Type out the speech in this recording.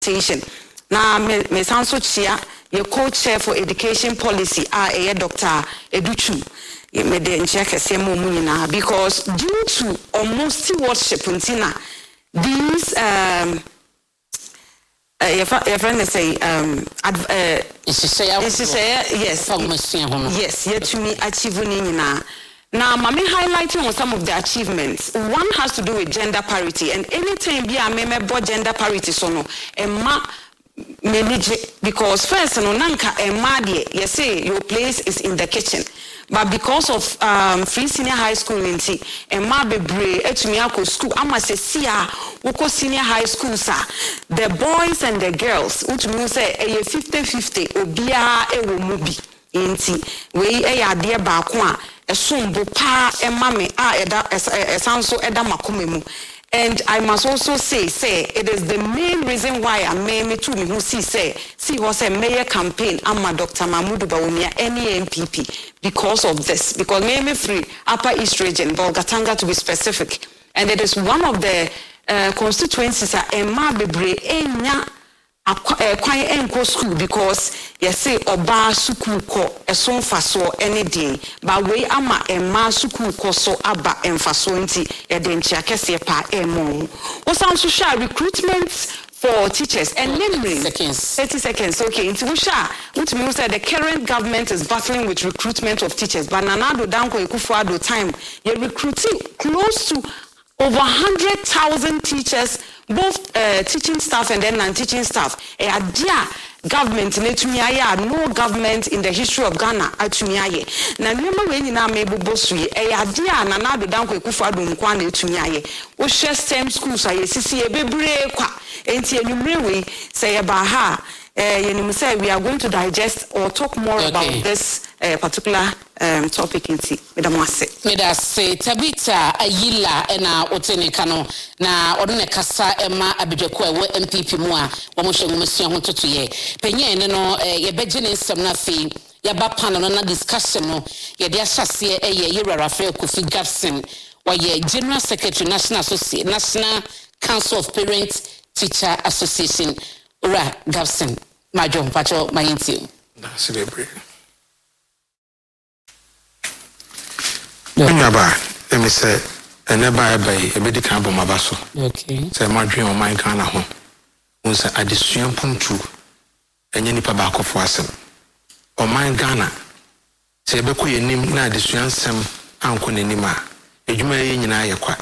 na me sanso chia ye co-chair for education policy Dr. Educhu me de nche kese mo mu nyina because due to almost stewardship untina these your friend say yes yet to me achieve nyina. Now, Mami highlighting on some of the achievements. One has to do with gender parity, and anytime be a member gender parity, so no, because first, no nanka you say your place is in the kitchen, but because of free senior high school in tea, bebre etumiako school, I must say woko senior high school sir, the boys and the girls, which means say 50-50, obia ewo mubi inti we dear bakwa. Esumbu pa emame esanso eda makomemu. And I must also say it is the main reason why I me to me who see was a mayor campaign ama Dr. Mahmoud Bawumia NEMPP because of this, because me free Upper East Region Bolgatanga to be specific, and it is one of the constituencies Emma Bebre enya kwai enko school because you say oba school ko eson faso anything but we ama emma school ko so aba emfaso nti e de ntia kese pa emo wo sound social recruitment for teachers and namely 30 seconds okay nti wo sha what me say the current government is battling with recruitment of teachers but Nanado Danko Ekufuado time you recruiting close to over 100,000 teachers, both teaching staff and then non-teaching staff. Dear government, no government in the history of Ghana atumiaye. Na nyoma we nyina mebu bosui. Dear Nanado Danko Ekufuado nkwane atumiaye. O share STEM schools aye sisi ebebre kwa. Enti enumrewe say ha. We are going to digest or talk more about this particular topic in Medase Tabita Ayila ena otene kano na odune kasa ema abidweko ewo MPP mu a womhwe ngomesua ho totoye penye ne no ye begye ne nsem na fe ya ba panel na discussion no ye de ahyase ye Rafael Kofi Gabson ye General Secretary National Council of Parents Teacher Association Ora Gabson Majo Pacho Mayinti na celebrate Nyaba me say eneba ebe ebedi kan bo mabaso okay say madwen o man kan na ho won say adesuan puntu enye nipa ba akofo asem o man Ghana say ebe ko yenim na adesuan sem anko nanim a edwuma ye nyina ye kwa